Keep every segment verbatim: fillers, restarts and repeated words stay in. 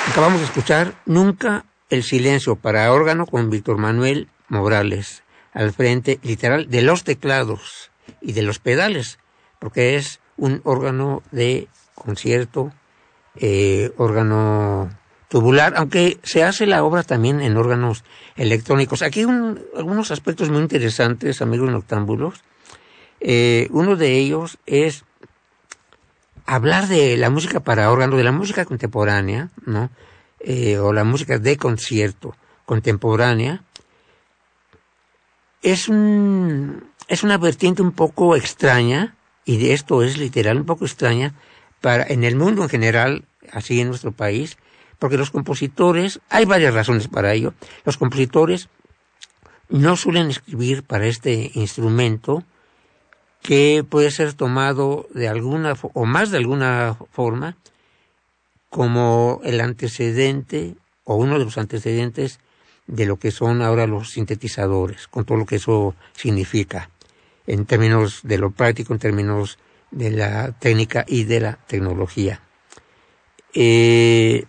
Acabamos de escuchar Nunca el silencio para órgano con Víctor Manuel Morales, al frente literal de los teclados y de los pedales, porque es un órgano de concierto, eh, órgano tubular, aunque se hace la obra también en órganos electrónicos. Aquí hay un, algunos aspectos muy interesantes, amigos noctámbulos. Eh, uno de ellos es hablar de la música para órgano, de la música contemporánea, ¿no? Eh, o la música de concierto contemporánea. Es un, es una vertiente un poco extraña, y de esto es literal un poco extraña, para, en el mundo en general, así en nuestro país, porque los compositores, hay varias razones para ello, los compositores no suelen escribir para este instrumento que puede ser tomado de alguna o más de alguna forma como el antecedente o uno de los antecedentes de lo que son ahora los sintetizadores, con todo lo que eso significa en términos de lo práctico, en términos de la técnica y de la tecnología. Eh,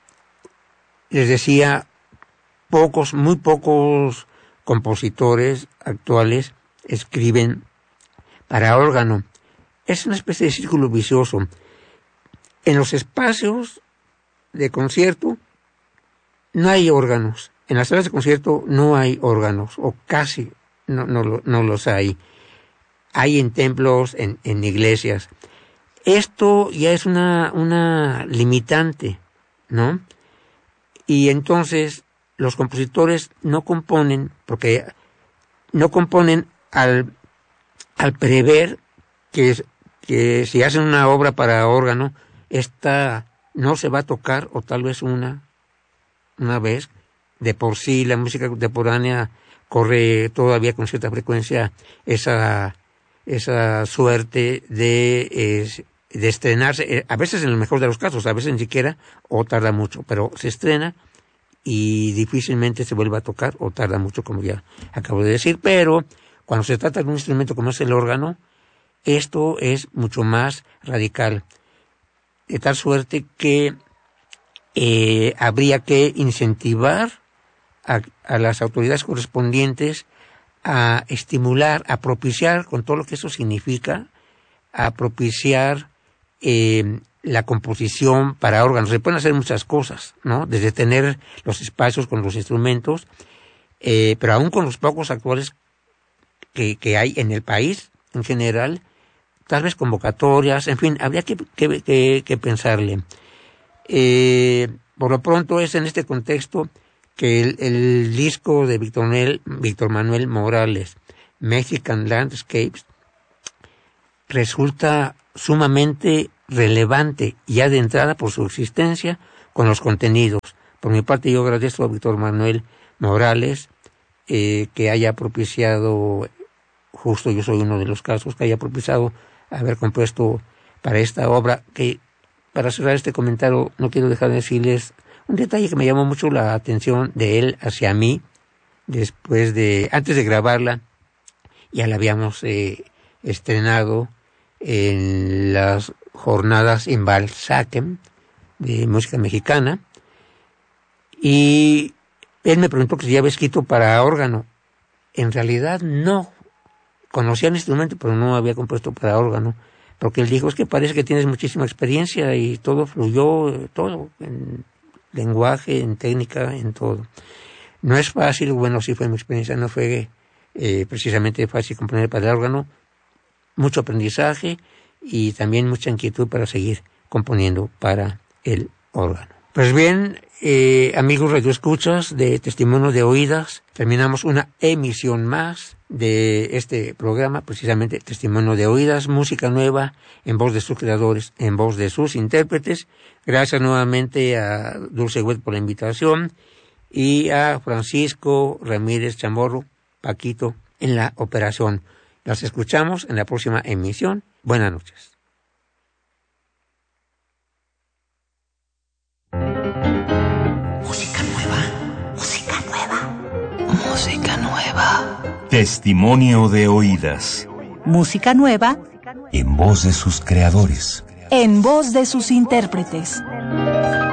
les decía, pocos, muy pocos compositores actuales escriben para órgano. Es una especie de círculo vicioso. En los espacios de concierto no hay órganos. En las salas de concierto no hay órganos, o casi no, no, no los hay. Hay en templos, en, en iglesias. Esto ya es una, una limitante, ¿no? Y entonces los compositores no componen, porque no componen al, al prever que, que si hacen una obra para órgano, esta no se va a tocar, o tal vez una, una vez. De por sí la música contemporánea corre todavía con cierta frecuencia esa, esa suerte de, eh, de estrenarse, a veces en el mejor de los casos, a veces ni siquiera, o tarda mucho, pero se estrena y difícilmente se vuelve a tocar, o tarda mucho, como ya acabo de decir. Pero cuando se trata de un instrumento como es el órgano, esto es mucho más radical, de tal suerte que eh, habría que incentivar a, a las autoridades correspondientes a estimular, a propiciar, con todo lo que eso significa, a propiciar eh, la composición para órganos. Se pueden hacer muchas cosas, ¿no? Desde tener los espacios con los instrumentos, eh, pero aún con los pocos actuales que, que hay en el país en general, tal vez convocatorias, en fin, habría que, que, que, que pensarle. Eh, por lo pronto es en este contexto que el, el disco de Víctor Manuel, Víctor Manuel Morales, Mexican Landscapes, resulta sumamente relevante ya de entrada por su existencia con los contenidos. Por mi parte, yo agradezco a Víctor Manuel Morales eh, que haya propiciado, justo yo soy uno de los casos, que haya propiciado haber compuesto para esta obra, que para cerrar este comentario no quiero dejar de decirles un detalle que me llamó mucho la atención de él hacia mí, después de, antes de grabarla, ya la habíamos eh, estrenado en las jornadas en Balzaquem de música mexicana, y él me preguntó que si ya había escrito para órgano. En realidad no, conocía el instrumento, pero no había compuesto para órgano, porque él dijo, es que parece que tienes muchísima experiencia y todo fluyó, todo, en lenguaje, en técnica, en todo. No es fácil, bueno, sí fue mi experiencia, no fue eh, precisamente fácil componer para el órgano, mucho aprendizaje y también mucha inquietud para seguir componiendo para el órgano. Pues bien, eh, amigos radioescuchas de Testimonio de Oídas, terminamos una emisión más de este programa, precisamente Testimonio de Oídas, música nueva en voz de sus creadores, en voz de sus intérpretes. Gracias nuevamente a Dulce Wet por la invitación y a Francisco Ramírez Chamorro, Paquito, en la operación. Nos escuchamos en la próxima emisión. Buenas noches. Música nueva, música nueva, música nueva. Testimonio de Oídas. Música nueva En voz de sus creadores. en voz de sus intérpretes.